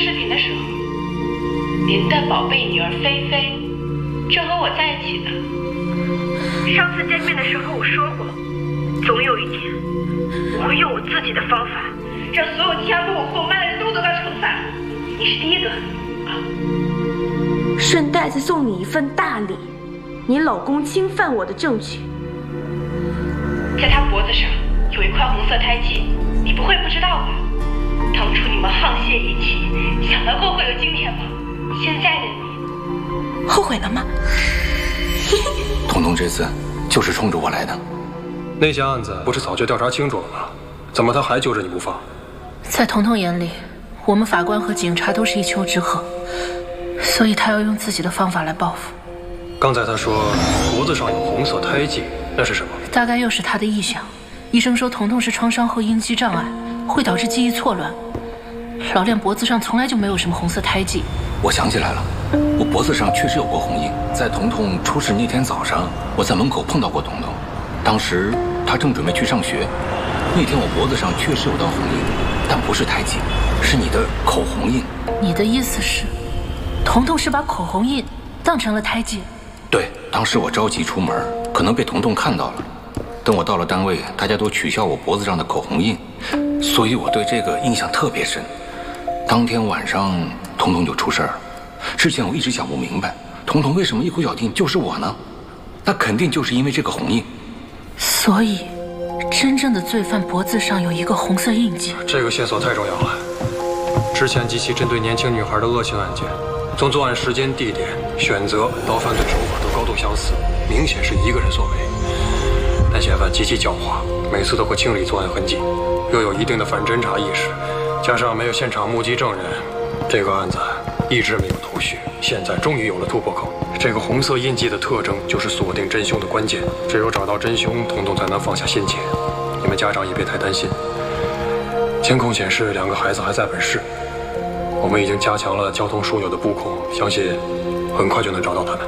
视频的时候，您的宝贝女儿菲菲正和我在一起呢。上次见面的时候我说过，总有一天我会用我自己的方法，让所有欺压过我和我妈的人都得到惩罚。你是第一个啊！ 顺带再送你一份大礼，你老公侵犯我的证据。 在他脖子上有一块红色胎记，你不会不知道吧？当初你们沆瀣一气，想到过会有今天吗？现在的你， 后悔了吗？ 彤彤这次就是冲着我来的。 那些案子不是早就调查清楚了吗？怎么他还揪着你不放？ 在彤彤眼里，我们法官和警察都是一丘之貉，所以他要用自己的方法来报复。 刚才他说脖子上有红色胎记，那是什么？ 大概又是他的臆想。医生说彤彤是创伤后应激障碍，会导致记忆错乱。老练脖子上从来就没有什么红色胎记。 我想起来了，我脖子上确实有过红印。在彤彤出事那天早上，我在门口碰到过彤彤，当时她正准备去上学。那天我脖子上确实有道红印，但不是胎记，是你的口红印。 你的意思是，彤彤是把口红印当成了胎记？ 对，当时我着急出门，可能被彤彤看到了。等我到了单位，大家都取消我脖子上的口红印，所以我对这个印象特别深。当天晚上，彤彤就出事儿了。之前我一直想不明白，彤彤为什么一口咬定就是我呢？那肯定就是因为这个红印。 所以，真正的罪犯脖子上有一个红色印记。 这个线索太重要了。之前几起针对年轻女孩的恶性案件，从作案时间、地点、选择到犯罪手法都高度相似，明显是一个人所为。但嫌犯极其狡猾，每次都会清理作案痕迹，又有一定的反侦查意识，加上没有现场目击证人，这个案子一直没有头绪。现在终于有了突破口。这个红色印记的特征就是锁定真凶的关键，只有找到真凶，彤彤才能放下心结。你们家长也别太担心。监控显示2个孩子还在本市，我们已经加强了交通枢纽的布控，相信很快就能找到他们。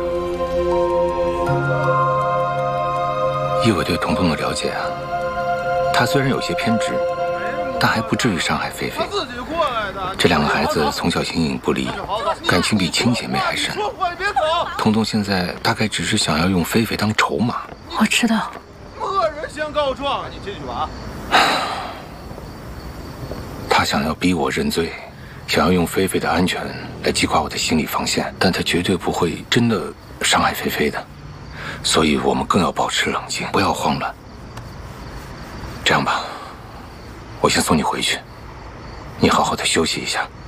以我对彤彤的了解啊，她虽然有些偏执，但还不至于伤害菲菲。这2个孩子从小形影不离，感情比亲姐妹还深。彤彤现在大概只是想要用菲菲当筹码。 我知道。 恶人先告状，你进去吧。 他想要逼我认罪，想要用菲菲的安全来击垮我的心理防线，但他绝对不会真的伤害菲菲的。所以我们更要保持冷静，不要慌乱。这样吧，我先送你回去，你好好的休息一下。